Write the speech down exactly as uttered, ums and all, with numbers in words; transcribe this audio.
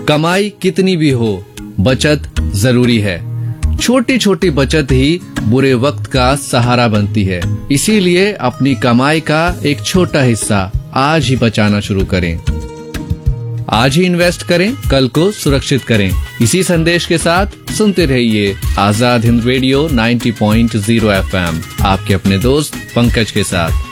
कमाई कितनी भी हो, बचत जरूरी है। छोटी छोटी बचत ही बुरे वक्त का सहारा बनती है। इसीलिए अपनी कमाई का एक छोटा हिस्सा आज ही बचाना शुरू करें। आज ही इन्वेस्ट करें, कल को सुरक्षित करें। इसी संदेश के साथ सुनते रहिए आजाद हिंद रेडियो नब्बे पॉइंट शून्य एफ एम, आपके अपने दोस्त पंकज के साथ।